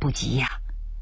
不及呀。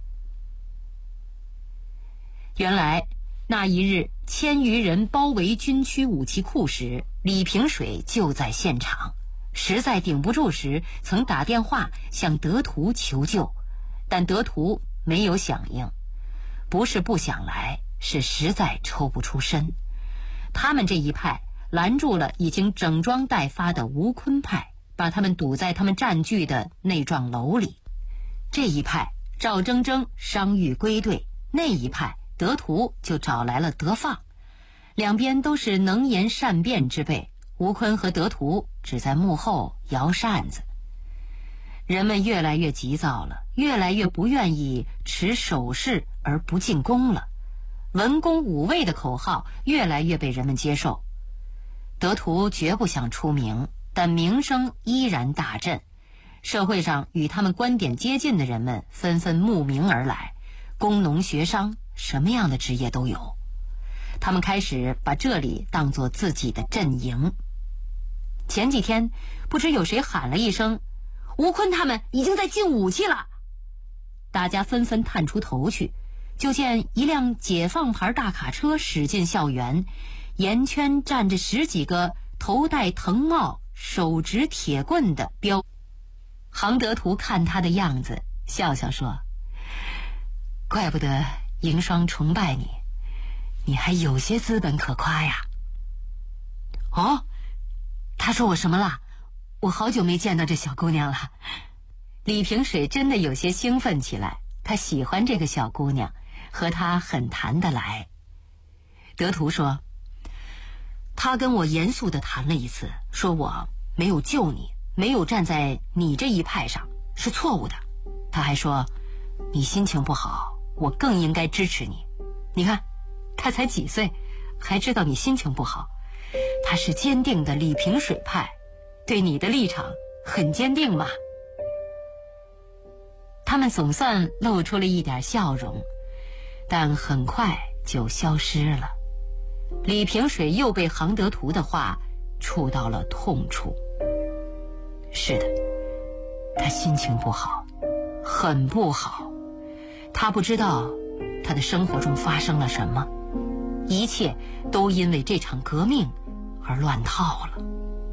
原来那一日1000余人包围军区武器库时，李平水就在现场，实在顶不住时曾打电话向德图求救，但德图没有响应，不是不想来，是实在抽不出身。他们这一派拦住了已经整装待发的吴坤派，把他们堵在他们占据的那幢楼里。这一派赵铮铮伤愈归队，那一派德图就找来了德放，两边都是能言善辩之辈，吴坤和德图只在幕后摇扇子。人们越来越急躁了，越来越不愿意持守势而不进攻了，文攻武卫的口号越来越被人们接受。德图绝不想出名，但名声依然大振，社会上与他们观点接近的人们纷纷慕名而来，工农学商什么样的职业都有。他们开始把这里当作自己的阵营。前几天不知有谁喊了一声，吴坤他们已经在进武器了。大家纷纷探出头去，就见一辆解放牌大卡车驶进校园，沿圈站着10几个头戴藤帽手执铁棍的标。杭德图看他的样子笑笑说，怪不得银霜崇拜你，你还有些资本可夸呀。哦，他说我什么了？我好久没见到这小姑娘了。李平水真的有些兴奋起来，他喜欢这个小姑娘，和她很谈得来。德图说，他跟我严肃地谈了一次，说我没有救你，没有站在你这一派上，是错误的。他还说，你心情不好，我更应该支持你。你看，他才几岁，还知道你心情不好。他是坚定的李平水派，对你的立场很坚定嘛。他们总算露出了一点笑容，但很快就消失了。李平水又被杭德图的话触到了痛处。是的，他心情不好，很不好。他不知道他的生活中发生了什么，一切都因为这场革命而乱套了。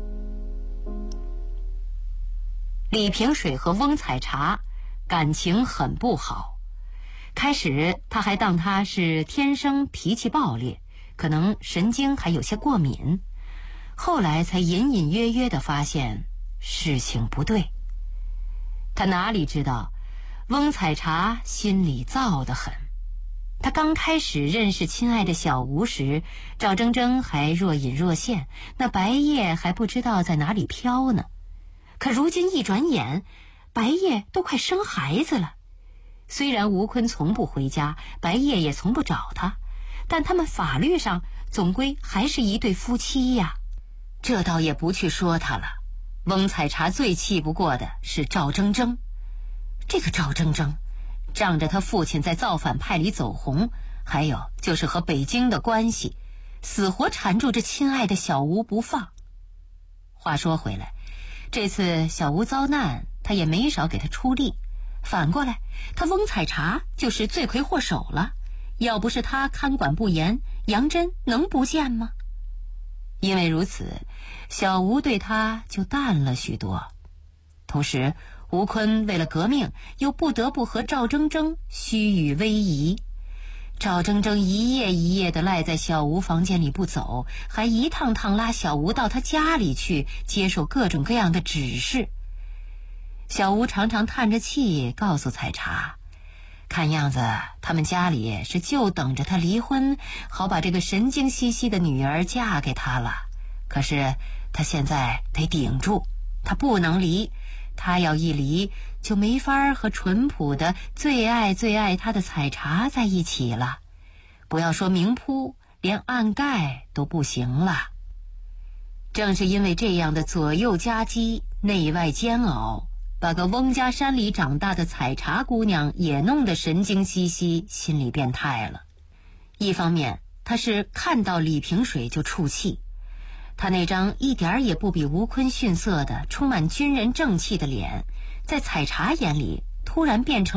李平水和翁采茶感情很不好，开始他还当他是天生脾气暴烈，可能神经还有些过敏，后来才隐隐约约地发现事情不对。他哪里知道翁采茶心里燥得很。他刚开始认识亲爱的小吴时，赵铮铮还若隐若现，那白叶还不知道在哪里飘呢。可如今一转眼，白叶都快生孩子了。虽然吴坤从不回家，白叶也从不找他，但他们法律上总归还是一对夫妻呀。这倒也不去说他了。翁采茶最气不过的是赵铮铮。这个赵铮铮仗着他父亲在造反派里走红，还有就是和北京的关系，死活缠住这亲爱的小吴不放。话说回来，这次小吴遭难，他也没少给他出力，反过来他翁采茶就是罪魁祸首了。要不是他看管不严，杨真能不见吗？因为如此，小吴对他就淡了许多。同时吴坤为了革命，又不得不和赵铮铮虚与委蛇。赵铮铮一夜一夜地赖在小吴房间里不走，还一趟趟拉小吴到他家里去接受各种各样的指示。小吴常常叹着气告诉采茶，看样子他们家里是就等着他离婚，好把这个神经兮兮的女儿嫁给他了。可是他现在得顶住，他不能离，他要一离就没法和淳朴的最爱他的采茶在一起了。不要说明铺，连暗盖都不行了。正是因为这样的左右夹击，内外煎熬，把个翁家山里长大的采茶姑娘也弄得神经兮兮，心理变态了。一方面她是看到李平水就怵气，他那张一点也不比吴坤逊色的充满军人正气的脸，在采茶眼里突然变成